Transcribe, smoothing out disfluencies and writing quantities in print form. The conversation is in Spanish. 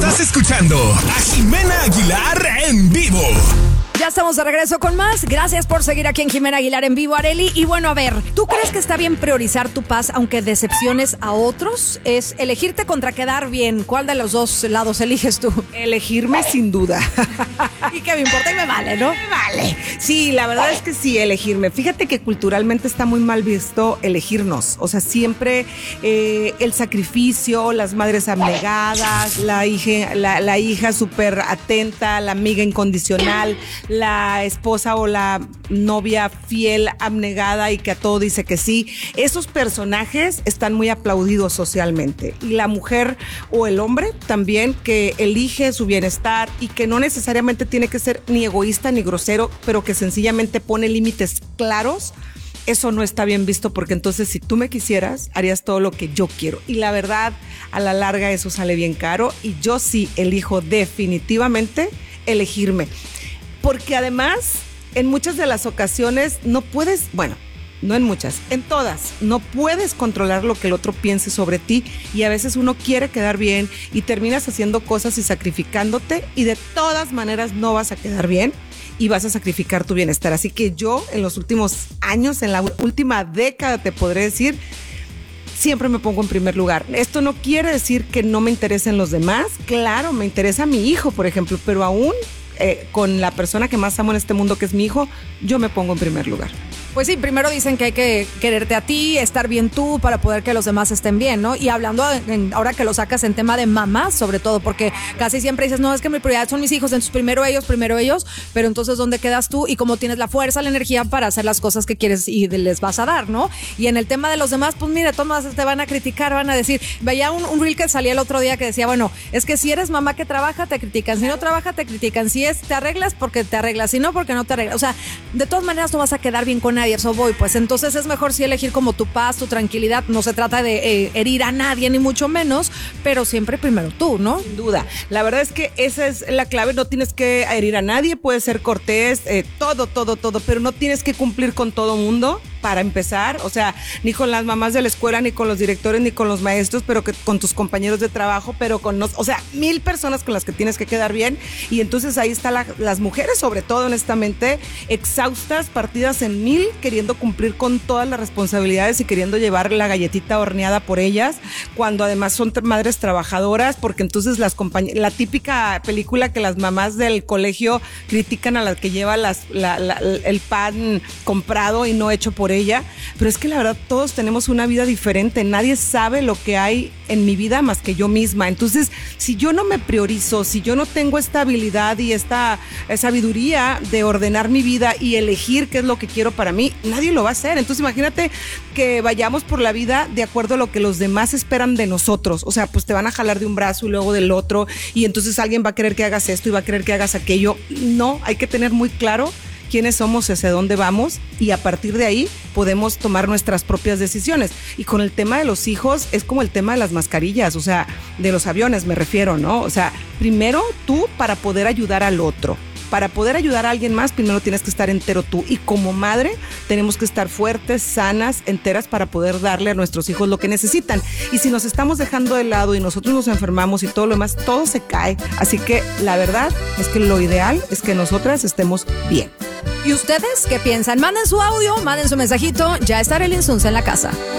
Estás escuchando a Jimena Aguilar en vivo. Ya estamos de regreso con más. Gracias por seguir aquí en Jimena Aguilar en vivo, Arely. Y bueno, a ver, ¿tú crees que está bien priorizar tu paz aunque decepciones a otros? Es elegirte contra quedar bien. ¿Cuál de los dos lados eliges tú? Elegirme sin duda. Y que me importa y me vale, ¿no? Me vale. Sí, la verdad es que sí, elegirme. Fíjate que culturalmente está muy mal visto elegirnos. O sea, siempre el sacrificio, las madres abnegadas, la hija súper atenta, la amiga incondicional, la esposa o la novia fiel, abnegada y que a todo dice que sí. Esos personajes están muy aplaudidos socialmente. Y la mujer o el hombre también que elige su bienestar y que no necesariamente tiene que ser ni egoísta ni grosero, pero que sencillamente pone límites claros. Eso no está bien visto porque entonces si tú me quisieras, harías todo lo que yo quiero. Y la verdad, a la larga eso sale bien caro y yo sí elijo definitivamente elegirme. Porque además, en muchas de las ocasiones no puedes, bueno, no en muchas, en todas, no puedes controlar lo que el otro piense sobre ti y a veces uno quiere quedar bien y terminas haciendo cosas y sacrificándote y de todas maneras no vas a quedar bien y vas a sacrificar tu bienestar. Así que yo en los últimos años, en la última década te podré decir, siempre me pongo en primer lugar. Esto no quiere decir que no me interesen los demás. Claro, me interesa mi hijo, por ejemplo, pero aún con la persona que más amo en este mundo, que es mi hijo, yo me pongo en primer lugar. Pues sí, primero dicen que hay que quererte a ti, estar bien tú para poder que los demás estén bien, ¿no? Y hablando, ahora que lo sacas en tema de mamás, sobre todo, porque casi siempre dices, no, es que mi prioridad son mis hijos, entonces primero ellos, pero entonces ¿dónde quedas tú? Y cómo tienes la fuerza, la energía para hacer las cosas que quieres y les vas a dar, ¿no? Y en el tema de los demás, pues mira, todas te van a criticar, van a decir, veía un reel que salía el otro día que decía, bueno, es que si eres mamá que trabaja, te critican, si no trabaja, te critican, si te arreglas, porque te arreglas, si no, porque no te arreglas, o sea, de todas maneras no vas a quedar bien con nadie, eso voy, pues entonces es mejor sí elegir como tu paz, tu tranquilidad, no se trata de herir a nadie ni mucho menos, pero siempre primero tú, ¿no? Sin duda, la verdad es que esa es la clave, no tienes que herir a nadie, puedes ser cortés, todo, pero no tienes que cumplir con todo mundo para empezar, o sea, ni con las mamás de la escuela, ni con los directores, ni con los maestros, pero que con tus compañeros de trabajo, pero con o sea, 1000 personas con las que tienes que quedar bien, y entonces ahí están las mujeres, sobre todo, honestamente, exhaustas, partidas en 1000, queriendo cumplir con todas las responsabilidades y queriendo llevar la galletita horneada por ellas, cuando además son madres trabajadoras, porque entonces la típica película que las mamás del colegio critican a la que lleva el pan comprado y no hecho por ella, pero es que la verdad todos tenemos una vida diferente, nadie sabe lo que hay en mi vida más que yo misma. Entonces, si yo no me priorizo, si yo no tengo esta habilidad y esta sabiduría de ordenar mi vida y elegir qué es lo que quiero para mí, nadie lo va a hacer. Entonces, imagínate que vayamos por la vida de acuerdo a lo que los demás esperan de nosotros. O sea, pues te van a jalar de un brazo y luego del otro, y entonces alguien va a querer que hagas esto y va a querer que hagas aquello. No, hay que tener muy claro quiénes somos, hacia dónde vamos, y a partir de ahí podemos tomar nuestras propias decisiones. Y con el tema de los hijos es como el tema de las mascarillas, o sea, de los aviones me refiero, ¿no? O sea, primero tú para poder ayudar al otro. Para poder ayudar a alguien más, primero tienes que estar entero tú. Y como madre, tenemos que estar fuertes, sanas, enteras para poder darle a nuestros hijos lo que necesitan. Y si nos estamos dejando de lado y nosotros nos enfermamos y todo lo demás, todo se cae. Así que la verdad es que lo ideal es que nosotras estemos bien. ¿Y ustedes qué piensan? Manden su audio, manden su mensajito. Ya está Arely Insunza en la casa.